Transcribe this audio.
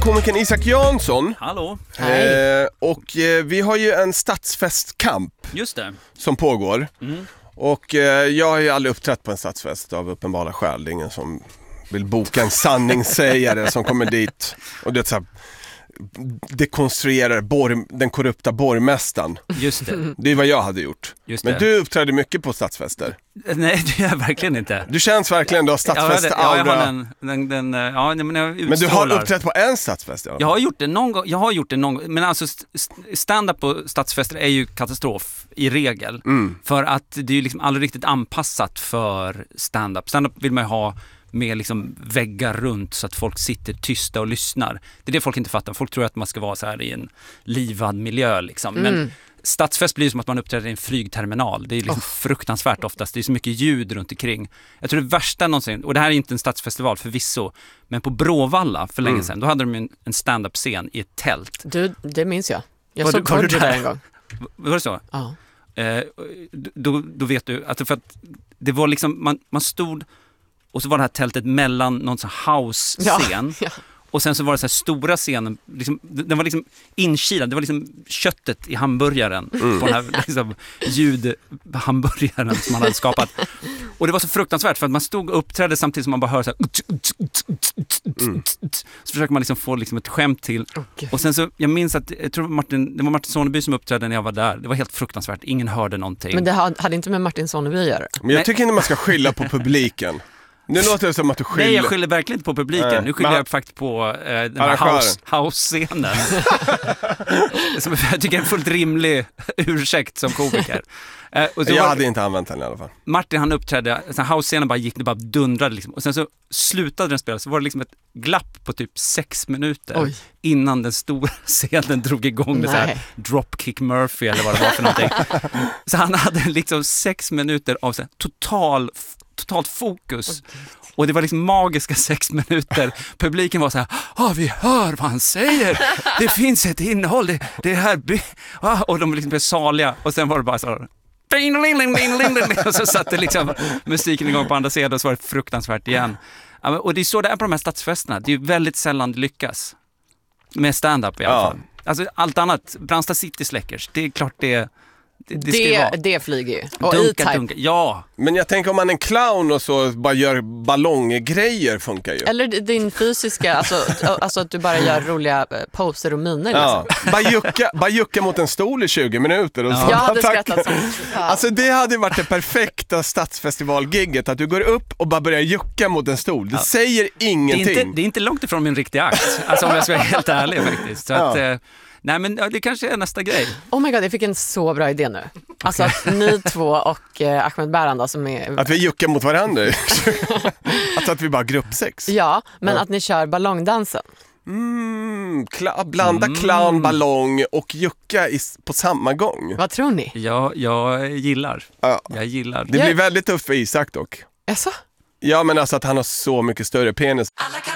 komikern Isak Jansson. Hallå. Och vi har ju en stadsfestkamp. Just det. Som pågår. Och jag har ju aldrig uppträtt på en stadsfest av uppenbara skäl. Det är ingen som vill boka en sanningssägare som kommer dit och det så här, dekonstruerar den korrupta borgmästaren. Just det. Det är vad jag hade gjort. Just det. Men du uppträdde mycket på stadsfester. Nej, det gör jag verkligen inte. Du känns verkligen, du har stadsfest-aura. Men du har uppträtt på en stadsfest? Jag har gjort det någon gång. Men alltså stand-up på stadsfester är ju katastrof i regel. För att det är ju liksom aldrig riktigt anpassat för stand-up. Stand-up vill man ju ha med liksom väggar runt så att folk sitter tysta och lyssnar. Det är det folk inte fattar. Folk tror att man ska vara så här i en livad miljö liksom. Men stadsfest blir som att man uppträder i en flygterminal. Det är liksom fruktansvärt oftast. Det är så mycket ljud runt omkring. Jag tror det värsta någonsin, och det här är inte en stadsfestival förvisso, men på Bråvalla för länge sedan, då hade de en stand-up-scen i ett tält. Du, det minns jag. Jag såg Kodjo där en gång. Var det så? Ja. Då vet du att för att det var liksom, man stod och så var det här tältet mellan någon sån house-scen. Ja. Och sen så var det så här stora scenen, liksom, den var liksom inkilad, det var liksom köttet i hamburgaren på den här liksom, ljudhamburgaren som man hade skapat. Och det var så fruktansvärt för att man stod och uppträdde samtidigt som man bara hör så här, så försöker man liksom få liksom ett skämt till. Och sen så, jag minns att det var Martin Sonneby som uppträdde när jag var där. Det var helt fruktansvärt, ingen hörde någonting. Men det hade inte med Martin Sonneby att göra. Men jag tycker inte man ska skylla på publiken. Nu låter det som att du skyller... Nej, jag skyller verkligen inte på publiken. Nu skyller jag faktiskt på den här house-scenen. Som jag tycker är en fullt rimlig ursäkt som komiker. Jag hade inte använt den i alla fall. Martin, han uppträdde, house-scenen bara gick, det bara dundrade liksom. Och sen så slutade den spela, så var det liksom ett glapp på typ 6 minuter innan den stora scenen drog igång med så här Dropkick Murphy eller vad det var för någonting. Så han hade liksom 6 minuter av så här, totalt fokus. Och det var liksom magiska 6 minuter. Publiken var så här, vi hör vad han säger. Det finns ett innehåll. Det här och de liksom blev saliga. Och sen var det bara så här, och så satte liksom musiken igång på andra sidan och så var det fruktansvärt igen. Och det är så det är på de här stadsfesterna. Det är ju väldigt sällan det lyckas. Med stand-up i alla fall. Alltså allt annat, Brandsta City Släckers, det är klart det flyger ju. Och dunka. Ja. Men jag tänker om man är en clown och så bara gör ballonggrejer funkar ju. Eller din fysiska, alltså att du bara gör roliga poser och miner liksom. Bara jucka mot en stol i 20 minuter och så. Jag hade skrattat så. Alltså det hade varit det perfekta stadsfestivalgigget, att du går upp och bara börjar jucka mot en stol. Det säger ingenting. Det är inte långt ifrån min riktiga akt. Alltså om jag ska vara helt ärlig faktiskt. Så att nej, men det kanske är nästa grej. Oh my god, jag fick en så bra idé nu. Alltså att ni två och Ahmed Bäranda som är... Att vi juckar mot varandra. Alltså att vi bara gruppsex. Ja, men att ni kör ballongdansen. Blanda clown, ballong och jucka på samma gång. Vad tror ni? Jag gillar. Jag gillar. Det blir väldigt tufft för Isak dock. Jaså? Ja, men alltså att han har så mycket större penis.